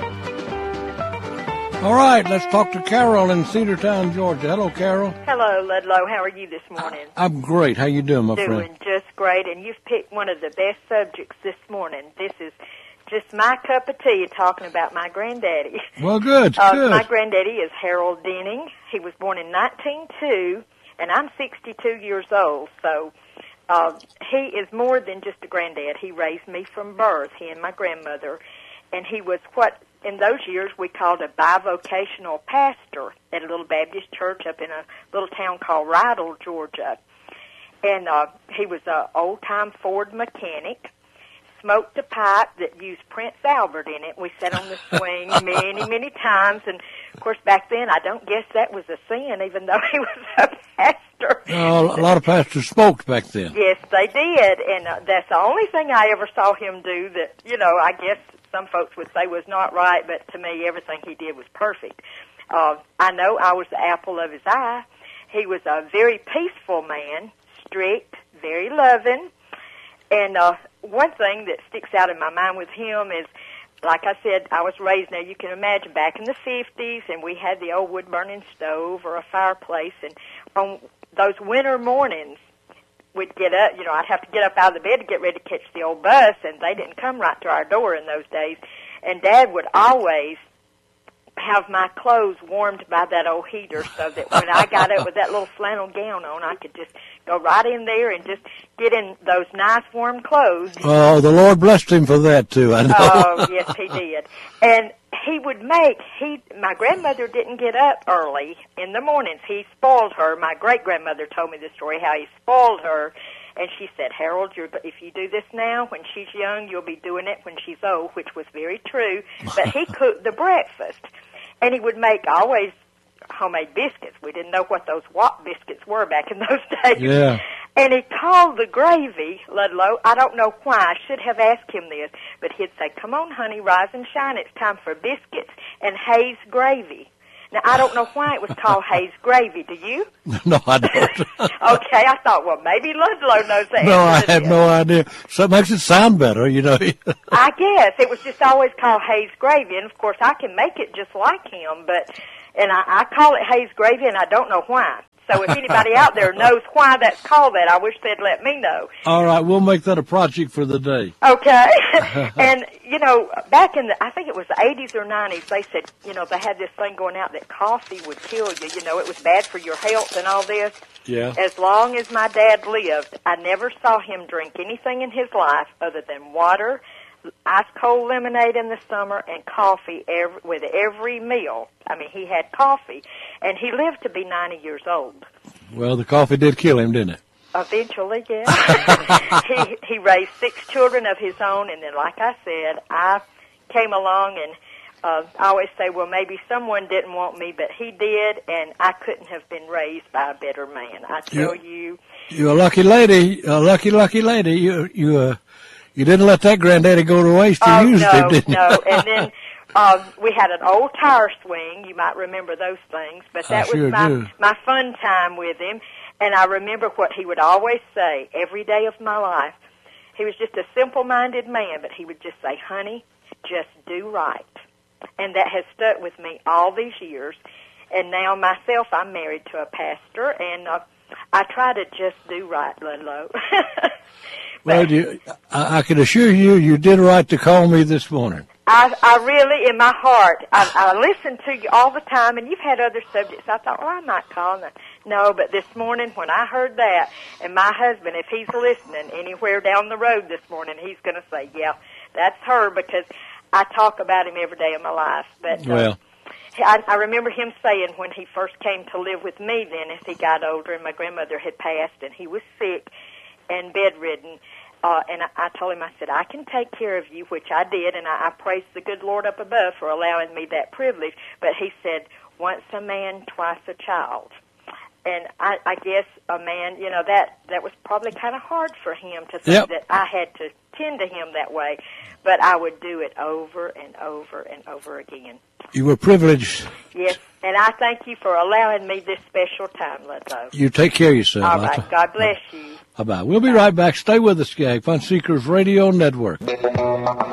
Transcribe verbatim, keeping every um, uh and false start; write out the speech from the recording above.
All right, let's talk to Carol in Cedartown, Georgia. Hello, Carol. Hello, Ludlow. How are you this morning? I'm great. How you doing, my doing friend? Doing just great, and you've picked one of the best subjects this morning. This is just my cup of tea, talking about my granddaddy. Well, good, uh, good. My granddaddy is Harold Denning. He was born in nineteen oh two, and I'm sixty-two years old, so uh, he is more than just a granddad. He raised me from birth, he and my grandmother, and he was what in those years we called a bivocational pastor at a little Baptist church up in a little town called Rydell, Georgia. And uh, he was an old-time Ford mechanic, smoked a pipe that used Prince Albert in it. We sat on the swing many, many times. And, of course, back then I don't guess that was a sin, even though he was a pastor. Uh, a lot of pastors smoked back then. Yes, they did. And uh, that's the only thing I ever saw him do that, you know, I guess some folks would say was not right, but to me everything he did was perfect. Uh, I know I was the apple of his eye. He was a very peaceful man, strict, very loving. And uh, one thing that sticks out in my mind with him is, like I said, I was raised, now you can imagine, back in the fifties, and we had the old wood-burning stove or a fireplace, and on those winter mornings, we'd get up, you know, I'd have to get up out of the bed to get ready to catch the old bus, and they didn't come right to our door in those days. And Dad would always have my clothes warmed by that old heater so that when I got up with that little flannel gown on, I could just go right in there and just get in those nice warm clothes. Oh, the Lord blessed him for that, too, I know. Oh, yes, he did. And he would make, he, my grandmother didn't get up early in the mornings. He spoiled her. My great-grandmother told me the story, how he spoiled her. And she said, Harold, you're, if you do this now, when she's young, you'll be doing it when she's old, which was very true. But he cooked the breakfast. And he would make always homemade biscuits. We didn't know what those Watt biscuits were back in those days. Yeah. And he called the gravy, Ludlow. I don't know why. I should have asked him this. But he'd say, come on, honey, rise and shine. It's time for biscuits and Hayes gravy. Now, I don't know why it was called Hayes gravy. Do you? No, I don't. Okay, I thought, well, maybe Ludlow knows that. No, I have no idea. So it makes it sound better, you know. I guess. It was just always called Hayes gravy. And, of course, I can make it just like him. But, and I, I call it Hayes gravy, and I don't know why. So if anybody out there knows why that's called that, I wish they'd let me know. All right, we'll make that a project for the day. Okay. And, you know, back in the, I think it was the eighties or nineties, they said, you know, they had this thing going out that coffee would kill you. You know, it was bad for your health and all this. Yeah. As long as my dad lived, I never saw him drink anything in his life other than water, ice-cold lemonade in the summer, and coffee every, with every meal. I mean, he had coffee, and he lived to be ninety years old. Well, the coffee did kill him, didn't it? Eventually, yes. he he raised six children of his own, and then, like I said, I came along, and uh, I always say, well, maybe someone didn't want me, but he did, and I couldn't have been raised by a better man. I tell you, you. You're a lucky lady, a lucky, lucky lady. You, you, uh, you didn't let that granddaddy go to waste. You oh, used no, him, didn't you? no, and then um, we had an old tire swing. You might remember those things, but that I sure was my do. my fun time with him. And I remember what he would always say every day of my life. He was just a simple-minded man, but he would just say, honey, just do right. And that has stuck with me all these years. And now myself, I'm married to a pastor, and uh, I try to just do right, Ludlow. Well, you, I, I can assure you, you did right to call me this morning. I, I really, in my heart, I, I listen to you all the time, and you've had other subjects. I thought, well, I might call them. No, but this morning when I heard that, and my husband, if he's listening anywhere down the road this morning, he's going to say, yeah, that's her, because I talk about him every day of my life. But uh, well, I, I remember him saying when he first came to live with me then, as he got older, and my grandmother had passed, and he was sick and bedridden, Uh, and I, I told him, I said, I can take care of you, which I did, and I, I praised the good Lord up above for allowing me that privilege. But he said, once a man, twice a child. And I, I guess a man, you know, that, that was probably kind of hard for him to think yep. that I had to tend to him that way. But I would do it over and over and over again. You were privileged. Yes, and I thank you for allowing me this special time, Ludlow. You take care of yourself. All right, God bless you. Bye-bye. We'll be right back. Stay with us, gang. Fun Seekers Radio Network.